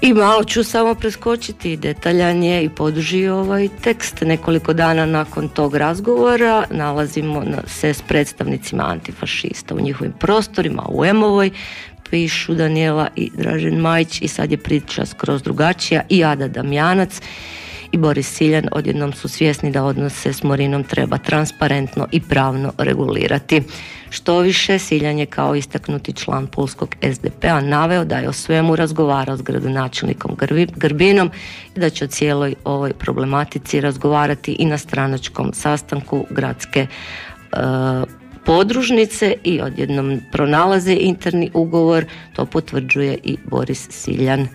I malo ću samo preskočiti, detaljan je i poduži ovaj tekst. Nekoliko dana nakon tog razgovora nalazimo se s predstavnicima antifašista u njihovim prostorima u Emovoj, pišu Danijela i Dražen Majić, i sad je priča skroz drugačija. I Ada Damjanac i Boris Siljan odjednom su svjesni da odnose s Morinom treba transparentno i pravno regulirati. Što više, Siljan je kao istaknuti član pulskog SDP-a naveo da je o svemu razgovarao s gradonačelnikom Grbinom i da će o cijeloj ovoj problematici razgovarati i na stranačkom sastanku gradske podružnice, i odjednom pronalaze interni ugovor. To potvrđuje i Boris Siljan.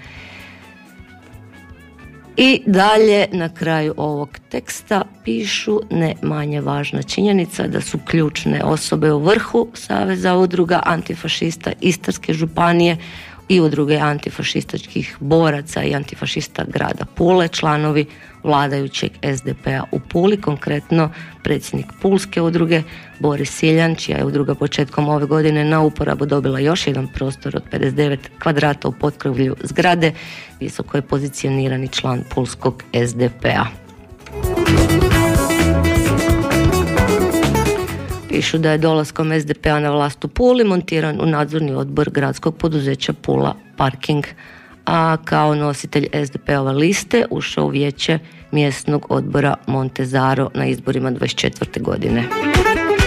I dalje na kraju ovog teksta pišu ne manje važna činjenica da su ključne osobe u vrhu Saveza udruga antifašista Istarske županije i udruge antifašističkih boraca i antifašista grada Pule članovi vladajućeg SDP-a u Puli, konkretno predsjednik Pulske udruge Boris Siljan, čija je udruga početkom ove godine na uporabu dobila još jedan prostor od 59 kvadrata u potkrovlju zgrade, visoko je pozicionirani član Pulskog SDP-a. Pišu da je dolaskom SDP-a na vlast u Puli montiran u nadzorni odbor gradskog poduzeća Pula Parking, a kao nositelj SDP-ove liste ušao u vijeće mjesnog odbora Montezaro na izborima 24. godine.